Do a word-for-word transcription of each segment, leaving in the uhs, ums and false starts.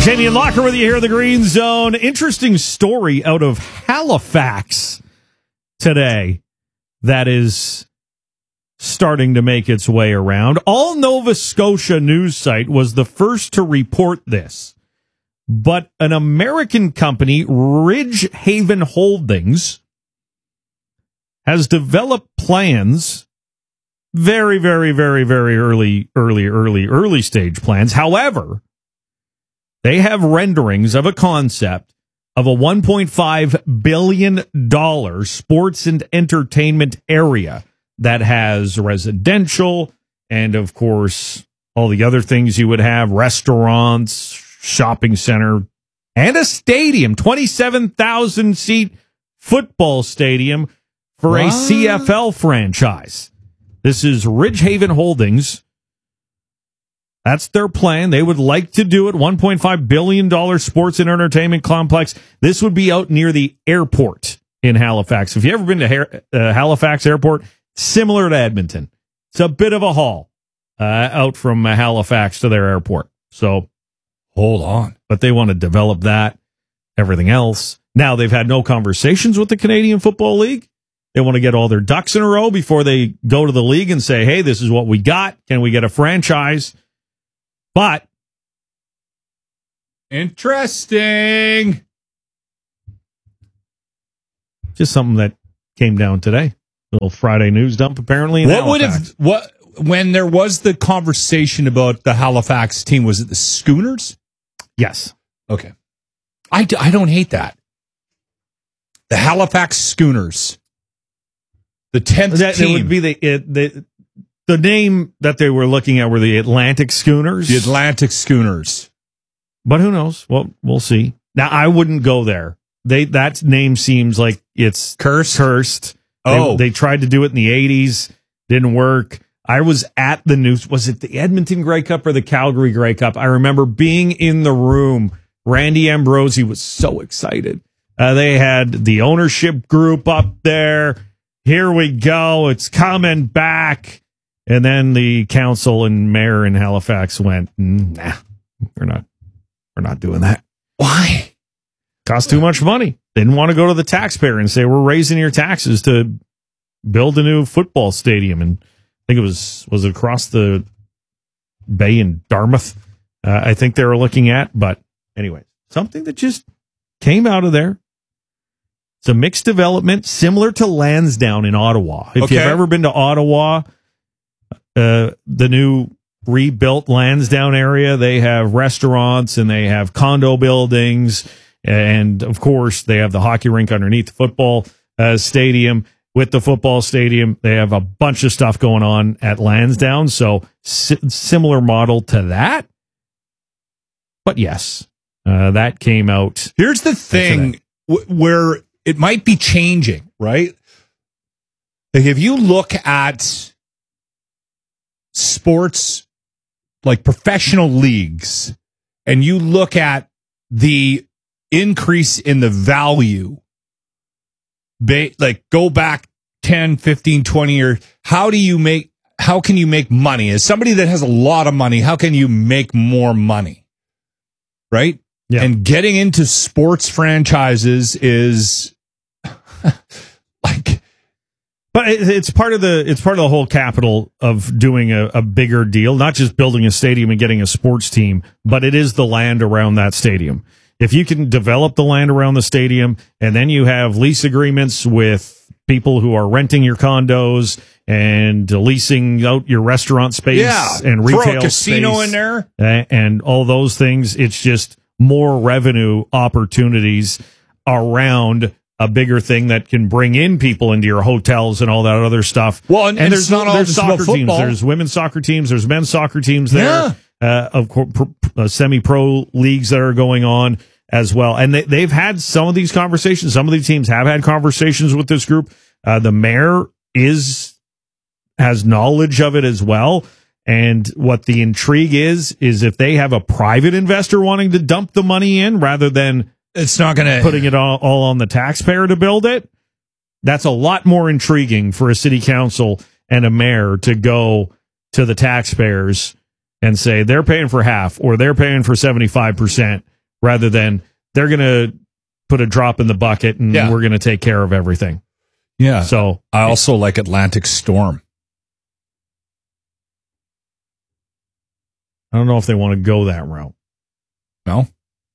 Jamie and Locker with you here in the Green Zone. Interesting story out of Halifax today that is starting to make its way around. All Nova Scotia news site was the first to report this, but an American company, Ridgehaven Holdings, has developed plans, very, very, very, very early, early, early, early stage plans. However, they have renderings of a concept of a one point five billion dollars sports and entertainment area that has residential and, of course, all the other things you would have, restaurants, shopping center, and a stadium, twenty-seven thousand seat football stadium for what? A C F L franchise. This is Ridgehaven Holdings. That's their plan. They would like to do it. one point five billion dollars sports and entertainment complex. This would be out near the airport in Halifax. If you've ever been to Har- uh, Halifax Airport, similar to Edmonton. It's a bit of a haul uh, out from uh, Halifax to their airport. So hold on. But they want to develop that, everything else. Now, they've had no conversations with the Canadian Football League. They want to get all their ducks in a row before they go to the league and say, hey, this is what we got. Can we get a franchise? But interesting. Just something that came down today. A little Friday news dump, apparently. In what would Halifax. have what when there was the conversation about the Halifax team? Was it the Schooners? Yes. Okay. I, d- I don't hate that. The Halifax Schooners. The tenth that, team. It would be the it, the. The name that they were looking at were the Atlantic Schooners. The Atlantic Schooners. But who knows? Well, we'll see. Now, I wouldn't go there. They That name seems like it's cursed. Cursed. Oh. They, they tried to do it in the eighties. Didn't work. I was at the news. Was it the Edmonton Grey Cup or the Calgary Grey Cup? I remember being in the room. Randy Ambrosi was so excited. Uh, they had the ownership group up there. Here we go. It's coming back. And then the council and mayor in Halifax went, nah, we're not, we're not doing that. Why? Cost too much money. Didn't want to go to the taxpayer and say, we're raising your taxes to build a new football stadium. And I think it was, was it across the bay in Dartmouth? Uh, I think they were looking at, but anyway, something that just came out of there. It's a mixed development similar to Lansdowne in Ottawa. If Okay. you've ever been to Ottawa, Uh, the new rebuilt Lansdowne area, they have restaurants and they have condo buildings. And of course, they have the hockey rink underneath the football uh, stadium. With the football stadium, they have a bunch of stuff going on at Lansdowne. So si- similar model to that. But yes, uh, that came out. Here's the thing w- where it might be changing, right? Like if you look at sports, like professional leagues, and you look at the increase in the value, ba- like go back ten, fifteen, twenty years, how do you make, how can you make money? As somebody that has a lot of money, how can you make more money? Right? Yeah. And getting into sports franchises is like, But it, it's part of the it's part of the whole capital of doing a, a bigger deal, not just building a stadium and getting a sports team, but it is the land around that stadium. If you can develop the land around the stadium and then you have lease agreements with people who are renting your condos and leasing out your restaurant space yeah, and retail throw a casino space in there and, and all those things, it's just more revenue opportunities around a bigger thing that can bring in people into your hotels and all that other stuff. Well, and, and and there's it's not all there's just soccer about teams. football. There's women's soccer teams. There's men's soccer teams there. Yeah. Uh, of course, pr- uh, semi-pro leagues that are going on as well. And they, they've had some of these conversations. Some of these teams have had conversations with this group. Uh, the mayor is has knowledge of it as well. And what the intrigue is, is if they have a private investor wanting to dump the money in rather than it's not going to putting it all, all on the taxpayer to build it, that's a lot more intriguing for a city council and a mayor to go to the taxpayers and say they're paying for half or they're paying for seventy-five percent rather than they're going to put a drop in the bucket and Yeah. we're going to take care of everything. Yeah. So I also like Atlantic Storm. I don't know if they want to go that route No?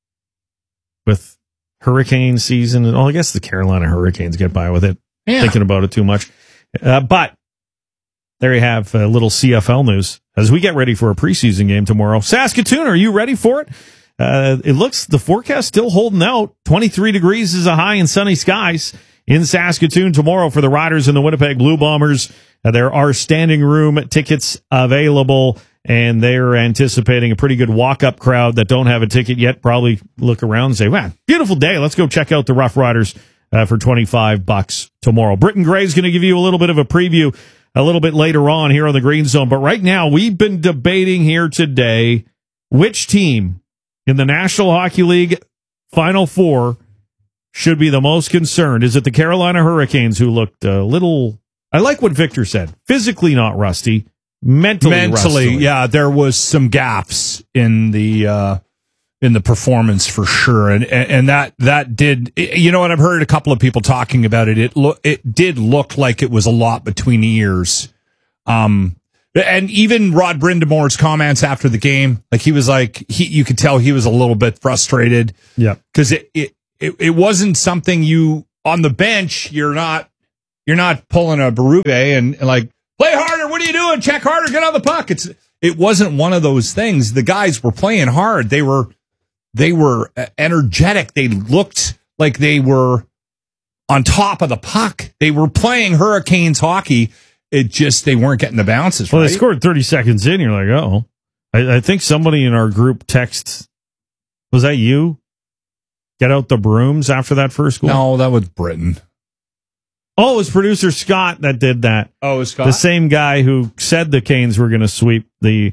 with hurricane season. And oh, I guess the Carolina Hurricanes get by with it. Yeah. Thinking about it too much. Uh, but there you have a little C F L news as we get ready for a preseason game tomorrow. Saskatoon, are you ready for it? Uh, it looks the forecast still holding out. twenty-three degrees is a high and sunny skies in Saskatoon tomorrow for the Riders and the Winnipeg Blue Bombers. Uh, there are standing room tickets available, and they're anticipating a pretty good walk-up crowd that don't have a ticket yet. Probably look around and say, wow, beautiful day. Let's go check out the Rough Riders uh, for twenty-five bucks tomorrow. Britton Gray's going to give you a little bit of a preview a little bit later on here on the Green Zone. But right now, we've been debating here today which team in the National Hockey League Final Four should be the most concerned. Is it the Carolina Hurricanes, who looked a little, I like what Victor said, physically not rusty, mentally Mentally, rusty. yeah, there was some gaps in the uh, in the performance for sure, and, and and that that did. You know what? I've heard a couple of people talking about it. It look it did look like it was a lot between the ears. Um, and even Rod Brindamore's comments after the game, like he was like he, you could tell he was a little bit frustrated. Yeah, because it, it it it wasn't something you on the bench. You're not you're not pulling a Berube and, and like play harder. What are you doing? Check harder. Get on the puck. It's it wasn't one of those things. The guys were playing hard. They were they were energetic. They looked like they were on top of the puck. They were playing Hurricanes hockey. It just, they weren't getting the bounces. well, right? they scored thirty seconds in. You're like, oh, I, I think somebody in our group text, was that you? Get out the brooms after that first goal? No, that was Britain. Oh, it was producer Scott that did that. Oh, it was Scott? The same guy who said the Canes were going to sweep the,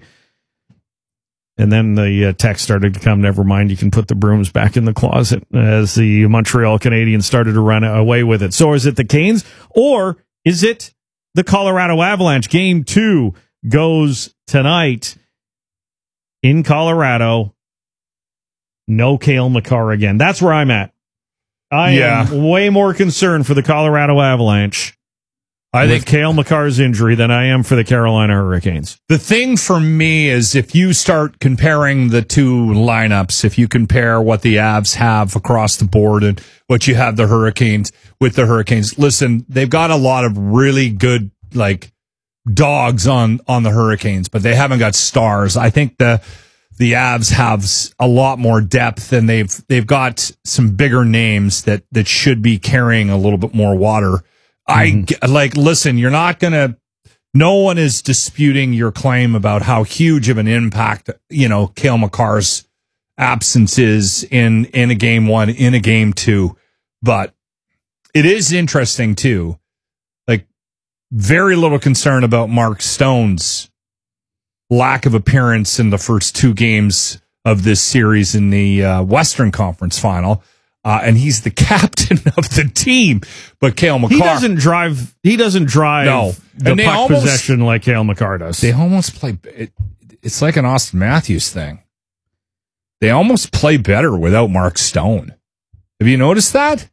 and then the uh, text started to come, never mind, you can put the brooms back in the closet, as the Montreal Canadiens started to run away with it. So is it the Canes, or is it the Colorado Avalanche? Game two goes tonight in Colorado. No Cale Makar again. That's where I'm at. I Yeah. am way more concerned for the Colorado Avalanche I with think Cale Makar's injury than I am for the Carolina Hurricanes. the thing for me is if you start comparing the two lineups, if you compare what the Avs have across the board and what you have the Hurricanes with the Hurricanes, listen, they've got a lot of really good, like, dogs on, on the Hurricanes, but they haven't got stars. I think the, the Avs have a lot more depth, and they've, they've got some bigger names that, that should be carrying a little bit more water. Mm-hmm. I like, listen, you're not going to, no one is disputing your claim about how huge of an impact, you know, Cale Makar's absence is in, in a game one, in a game two. But it is interesting too. Like, very little concern about Mark Stone's lack of appearance in the first two games of this series in the uh, Western Conference Final. Uh, and he's the captain of the team, but Cale Makar, He doesn't drive. He doesn't drive No. the And they puck almost- possession like Cale Makar does. they almost play. It, it's like an Austin Matthews thing. They almost play better without Mark Stone. Have you noticed that?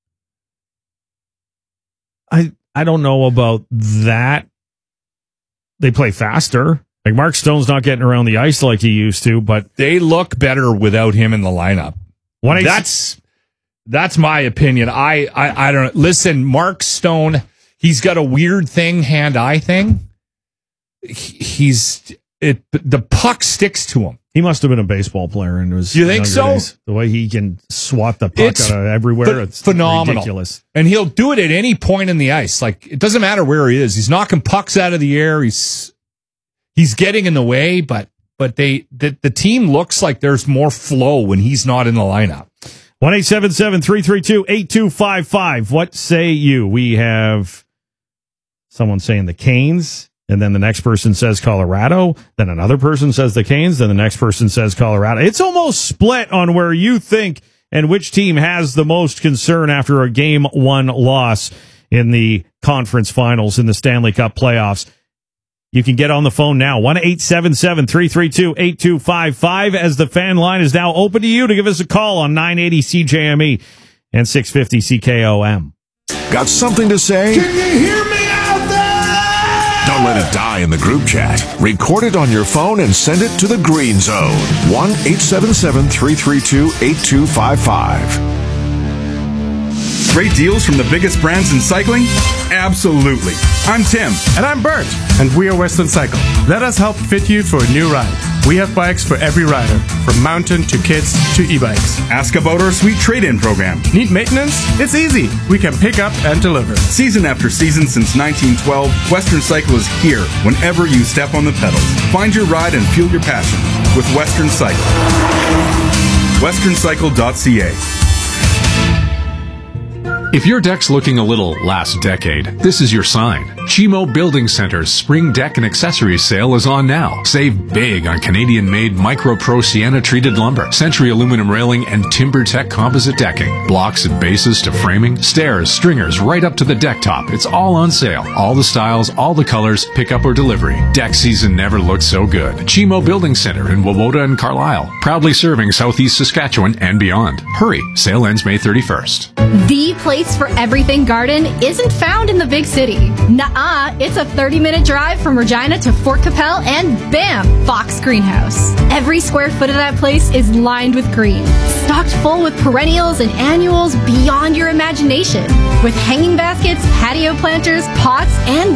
I I don't know about that. They play faster. Like Mark Stone's not getting around the ice like he used to, but They look better without him in the lineup. when I That's that's my opinion. I, I I don't listen. Mark Stone, he's got a weird thing, hand eye thing. He, he's it. The puck sticks to him. he must have been a baseball player and was. You think so? days. The way he can swat the puck It's out of everywhere, ph- it's phenomenal. ridiculous. And he'll do it at any point in the ice. Like, it doesn't matter where he is. He's knocking pucks out of the air. He's he's getting in the way, but but they the, the team looks like there's more flow when he's not in the lineup. one eight seven seven, three three two, eight two five five. What say you? We have someone saying the Canes, and then the next person says Colorado, then another person says the Canes, then the next person says Colorado. It's almost split on where you think and which team has the most concern after a game one loss in the conference finals in the Stanley Cup playoffs. You can get on the phone now, one eight seven seven, three three two, eight two five five, as the fan line is now open to you to give us a call on nine eighty C J M E and six fifty C K O M. Got something to say? Can you hear me out there? Don't let it die in the group chat. Record it on your phone and send it to the Green Zone. one eight seven seven, three three two, eight two five five. Great deals from the biggest brands in cycling? Absolutely. I'm Tim. And I'm Bert. And we are Western Cycle. Let us help fit you for a new ride. We have bikes for every rider, from mountain to kids to e-bikes. Ask about our sweet trade-in program. Need maintenance? It's easy. We can pick up and deliver. Season after season since nineteen twelve, Western Cycle is here whenever you step on the pedals. Find your ride and fuel your passion with Western Cycle. western cycle dot c a. If your deck's looking a little last decade, this is your sign. Chimo Building Center's Spring Deck and Accessories Sale is on now. Save big on Canadian-made Micro Pro Sienna-treated lumber, Century aluminum railing, and TimberTech composite decking. Blocks and bases to framing, stairs, stringers, right up to the deck top. It's all on sale. All the styles, all the colors, pickup or delivery. Deck season never looked so good. Chimo Building Center in Wawota and Carlisle. Proudly serving Southeast Saskatchewan and beyond. Hurry, sale ends May thirty-first. The place for everything garden isn't found in the big city. Nuh-uh, it's a thirty-minute drive from Regina to Fort Capel, and bam, Fox Greenhouse. Every square foot of that place is lined with green, stocked full with perennials and annuals beyond your imagination, with hanging baskets, patio planters, pots, and